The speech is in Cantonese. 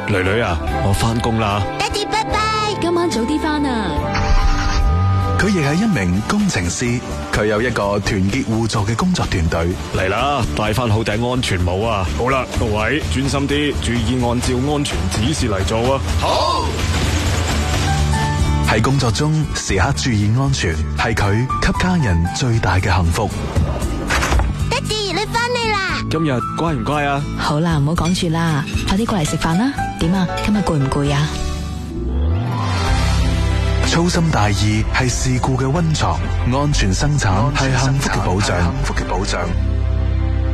女女啊，我返工啦。 爹哋拜拜， 今晚早啲返啊。 佢亦係一名工程師，佢有一個團結互助嘅工作團隊。 嚟啦，戴翻好頂安全帽啊！好啦，各位專心啲，注意按照安全指示嚟做啊！ 好。喺工作中時刻注意安全，係佢給家人最大嘅幸福。 爹哋，你翻嚟啦！ 今日乖唔乖啊？ 好啦，唔好講住啦，快啲過嚟食飯啦。點啊？今日攰唔攰啊？ 粗心大意係事故嘅溫床，安全生產係幸福嘅保障。